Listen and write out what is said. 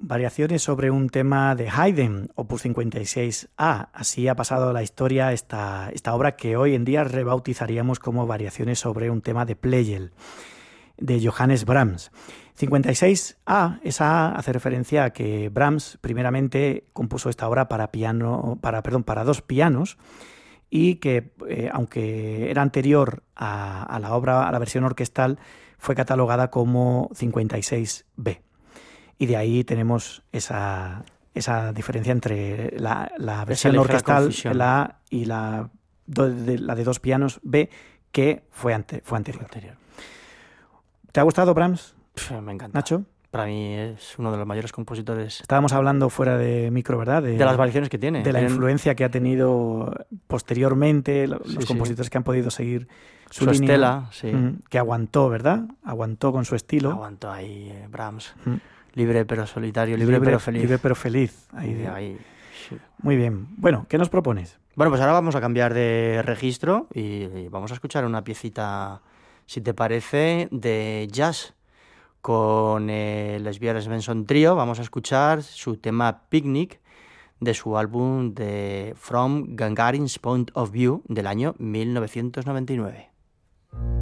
variaciones sobre un tema de Haydn, opus 56A. Así ha pasado a la historia esta obra que hoy en día rebautizaríamos como variaciones sobre un tema de Pleyel, de Johannes Brahms. 56A, esa A hace referencia a que Brahms primeramente compuso esta obra para dos pianos, y que, aunque era anterior a la versión orquestal, fue catalogada como 56B. Y de ahí tenemos esa diferencia entre la versión orquestal, la A, y la de dos pianos, B, que fue anterior. ¿Te ha gustado Brahms? Me encanta. Nacho. Para mí es uno de los mayores compositores. Estábamos hablando fuera de micro, ¿verdad? De las variaciones que tiene. De la influencia que ha tenido posteriormente, los compositores que han podido seguir su línea. Estela, sí. Que aguantó, ¿verdad? Aguantó con su estilo. Aguantó ahí Brahms. Libre pero solitario, libre pero feliz. Libre pero feliz. Ahí. Sí. Muy bien. Bueno, ¿qué nos propones? Bueno, pues ahora vamos a cambiar de registro y vamos a escuchar una piecita, si te parece, de jazz. Con el Lesbian Svensson Trio vamos a escuchar su tema Picnic de su álbum de From Gagarin's Point of View del año 1999.